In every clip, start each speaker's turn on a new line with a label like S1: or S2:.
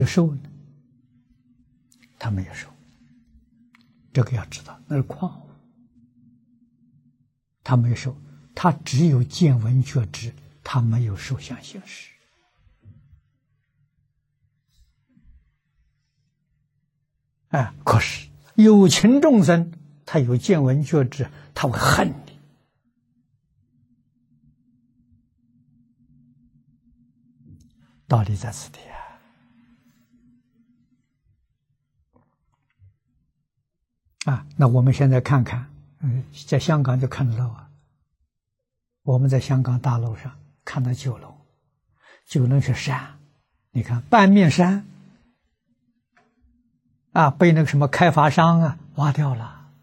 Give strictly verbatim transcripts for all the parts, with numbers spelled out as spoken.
S1: 受呢？他没有受，这个要知道，那是矿物，他没有受，他只有见闻觉知，他没有受想行识。啊，可是有情众生，他有见闻觉知，他会恨你。道理在此地啊！啊，那我们现在看看，嗯，在香港就看得到啊。我们在香港大路上看到九龙，九龙是山，你看半面山，啊，被那个什么开发商啊挖掉了，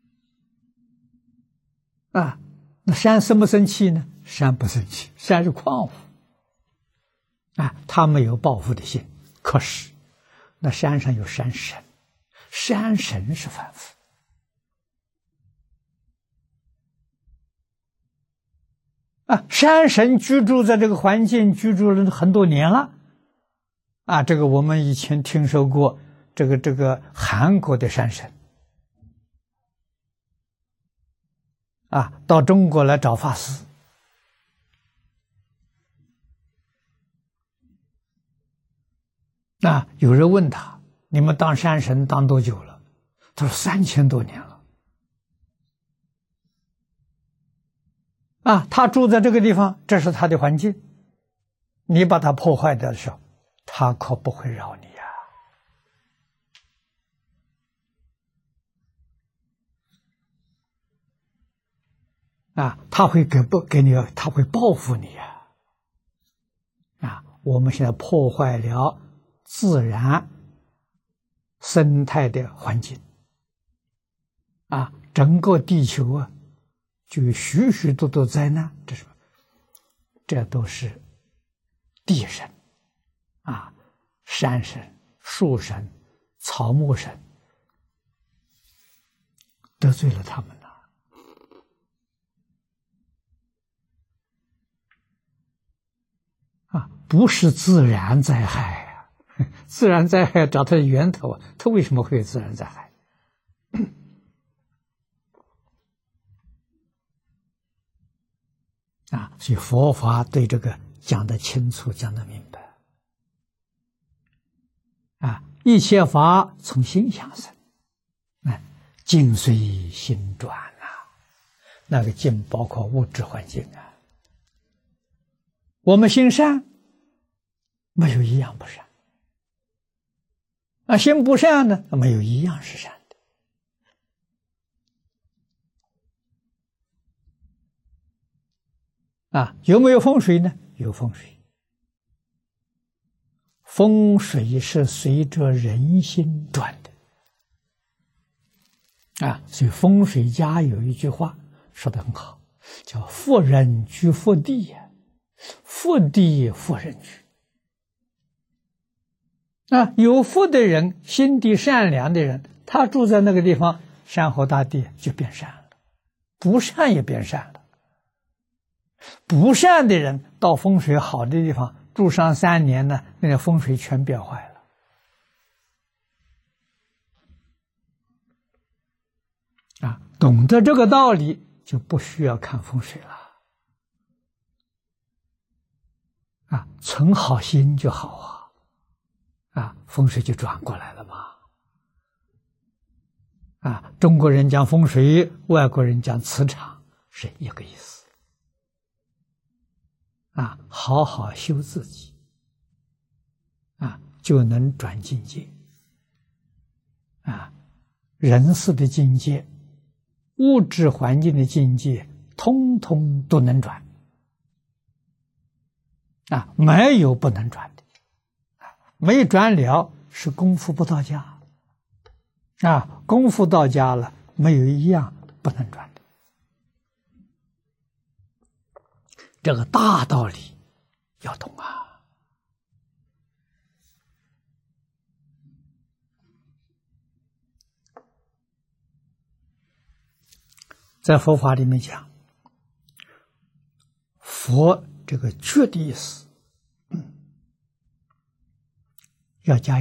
S1: 啊，那山生不生气呢？山不生气，山是矿物。啊，他没有报复的心，可是那山上有山神，山神是凡夫啊，山神居住在这个环境，居住了很多年了啊。这个我们以前听说过，这个这个韩国的山神啊，到中国来找法师。那有人问他：“你们当山神当多久了？”他说：“三千多年了。”啊，他住在这个地方，这是他的环境。你把它破坏掉的时候，他可不会饶你呀！啊，他会给不给你？他会报复你呀！啊，我们现在破坏了自然生态的环境啊，整个地球啊，就有许许多多灾难。这是，这都是地神啊、山神、树神、草木神得罪了他们了啊，不是自然灾害。自然灾害找它的源头，它为什么会有自然灾害？啊，所以佛法对这个讲得清楚，讲得明白。啊，一切法从心想生，啊，境随心转啊。那个境包括物质环境啊。我们心善，没有一样不善。啊，心不善呢，没有一样是善的。啊，有没有风水呢？有风水。风水是随着人心转的。啊，所以风水家有一句话说得很好，叫福人居福地呀，福地福人居。啊，有福的人，心地善良的人，他住在那个地方，山河大地就变善了，不善也变善了。不善的人到风水好的地方住上三年呢，那个风水全变坏了。啊，懂得这个道理，就不需要看风水了。啊，存好心就好啊。啊，风水就转过来了嘛。啊，中国人讲风水，外国人讲磁场，是一个意思。啊，好好修自己，啊，就能转境界。啊，人世的境界、物质环境的境界，通通都能转。啊，没有不能转的。没转了是功夫不到家，啊，功夫到家了，没有一样不能转的。这个大道理要懂啊！在佛法里面讲，佛这个觉的意思，要加